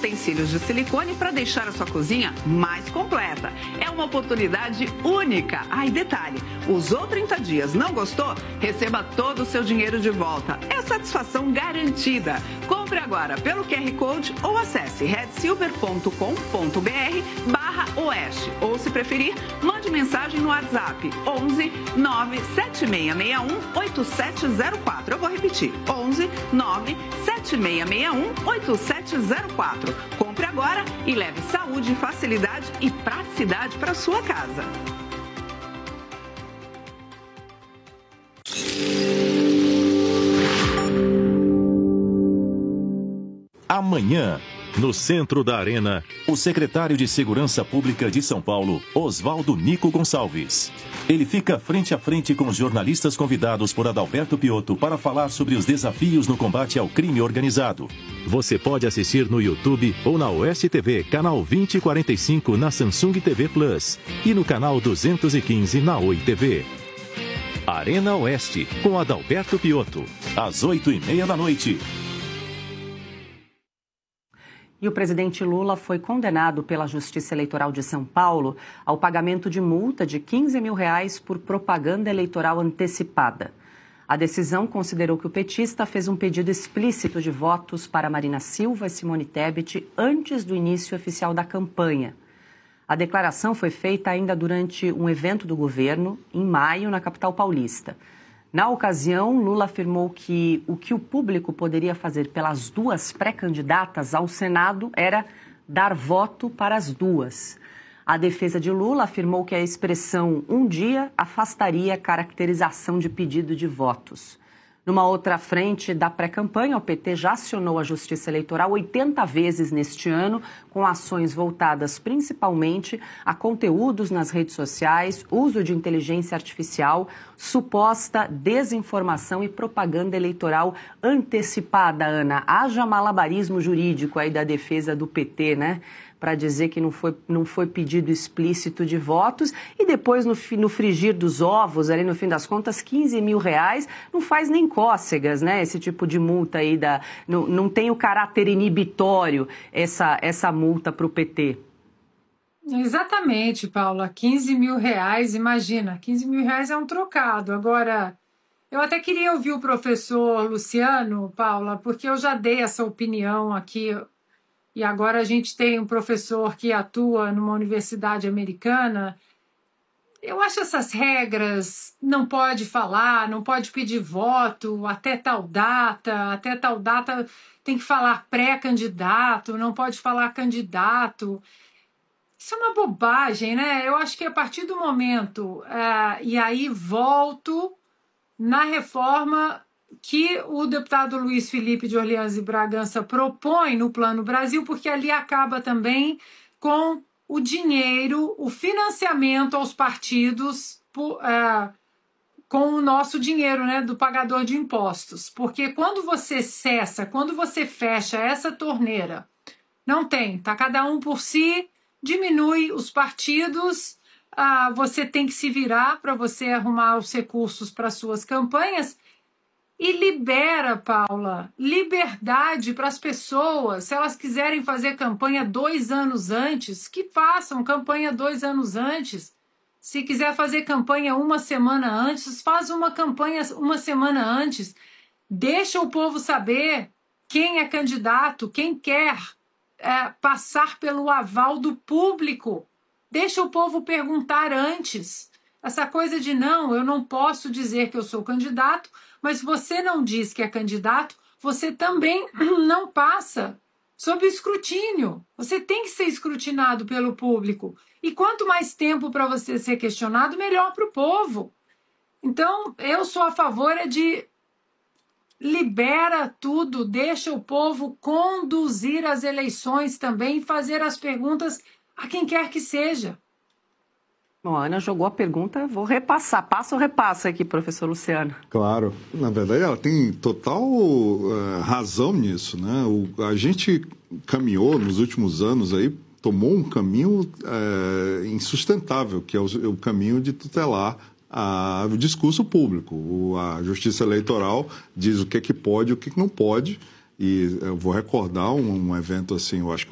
utensílios de silicone para deixar a sua cozinha mais completa. É uma oportunidade única. Ah, e detalhe, usou 30 dias, não gostou? Receba todo o seu dinheiro de volta. É satisfação garantida. Compre agora pelo QR Code ou acesse redsilver.com.br/oeste. Ou, se preferir, mande mensagem no WhatsApp 11 97661 8704. Eu vou repetir, 11 97661 8704. Compre agora e leve saúde, facilidade e praticidade para sua casa. Amanhã, no centro da Arena, o secretário de Segurança Pública de São Paulo, Oswaldo Nico Gonçalves. Ele fica frente a frente com os jornalistas convidados por Adalberto Piotto para falar sobre os desafios no combate ao crime organizado. Você pode assistir no YouTube ou na Oeste TV, canal 2045 na Samsung TV Plus e no canal 215 na Oi TV. Arena Oeste, com Adalberto Piotto, às 20h30 da noite. E o presidente Lula foi condenado pela Justiça Eleitoral de São Paulo ao pagamento de multa de R$15 mil por propaganda eleitoral antecipada. A decisão considerou que o petista fez um pedido explícito de votos para Marina Silva e Simone Tebet antes do início oficial da campanha. A declaração foi feita ainda durante um evento do governo, em maio, na capital paulista. Na ocasião, Lula afirmou que o público poderia fazer pelas duas pré-candidatas ao Senado era dar voto para as duas. A defesa de Lula afirmou que a expressão "um dia" afastaria a caracterização de pedido de votos. Numa outra frente da pré-campanha, o PT já acionou a Justiça Eleitoral 80 vezes neste ano, com ações voltadas principalmente a conteúdos nas redes sociais, uso de inteligência artificial, suposta desinformação e propaganda eleitoral antecipada, Ana. Haja malabarismo jurídico aí da defesa do PT, né? Para dizer que não foi pedido explícito de votos, e depois, no frigir dos ovos, ali no fim das contas, R$15 mil não faz nem cócegas, né? Esse tipo de multa aí, não tem o caráter inibitório, essa multa para o PT. Exatamente, Paula, R$15 mil, imagina, R$15 mil é um trocado. Agora, eu até queria ouvir o professor Luciano, Paula, porque eu já dei essa opinião aqui. E agora a gente tem um professor que atua numa universidade americana. Eu acho essas regras, não pode falar, não pode pedir voto até tal data tem que falar pré-candidato, não pode falar candidato. Isso é uma bobagem, né? Eu acho que a partir do momento, e aí volto na reforma que o deputado Luiz Felipe de Orleans e Bragança propõe no Plano Brasil, porque ali acaba também com o dinheiro, o financiamento aos partidos com o nosso dinheiro, né, do pagador de impostos. Porque quando você fecha essa torneira, não tem, tá cada um por si, diminui os partidos, você tem que se virar para você arrumar os recursos para suas campanhas. E libera, Paula, liberdade para as pessoas. Se elas quiserem fazer campanha 2 anos antes, que façam campanha 2 anos antes. Se quiser fazer campanha 1 semana antes, faz uma campanha 1 semana antes. Deixa o povo saber quem é candidato, quem quer passar pelo aval do público. Deixa o povo perguntar antes. Essa coisa de não, eu não posso dizer que eu sou candidato, mas se você não diz que é candidato, você também não passa sob escrutínio. Você tem que ser escrutinado pelo público. E quanto mais tempo para você ser questionado, melhor para o povo. Então, eu sou a favor de libera tudo, deixa o povo conduzir as eleições também e fazer as perguntas a quem quer que seja. Bom, a Ana jogou a pergunta, vou repassar. Passa ou repassa aqui, professor Luciano? Claro. Na verdade, ela tem total razão nisso, né? A gente caminhou nos últimos anos aí, tomou um caminho insustentável, que é o caminho de tutelar o discurso público. A Justiça Eleitoral diz o que é que pode e o que não pode. E eu vou recordar um evento assim, eu acho que